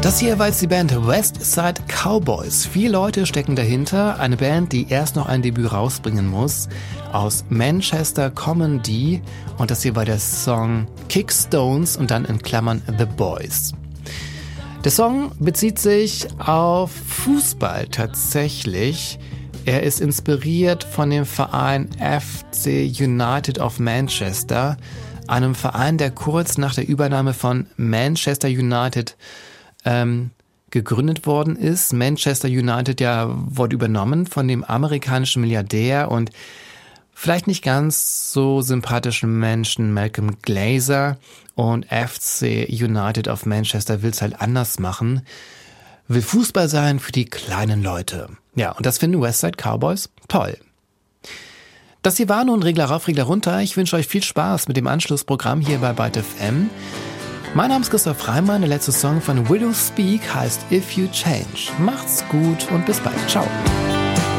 Das hier war jetzt die Band West Side Cowboys. 4 Leute stecken dahinter. Eine Band, die erst noch ein Debüt rausbringen muss. Aus Manchester kommen die. Und das hier war der Song Kickstones und dann in Klammern The Boys. Der Song bezieht sich auf Fußball tatsächlich. Er ist inspiriert von dem Verein FC United of Manchester, einem Verein, der kurz nach der Übernahme von Manchester United gegründet worden ist. Manchester United wurde übernommen von dem amerikanischen Milliardär und vielleicht nicht ganz so sympathischen Menschen Malcolm Glazer, und FC United of Manchester will es halt anders machen, will Fußball sein für die kleinen Leute. Ja, und das finden West Side Cowboys toll. Das hier war nun Regler rauf, Regler runter. Ich wünsche euch viel Spaß mit dem Anschlussprogramm hier bei Byte FM. Mein Name ist Christoph Reimann. Der letzte Song von Widow Speak heißt If You Change. Macht's gut und bis bald. Ciao.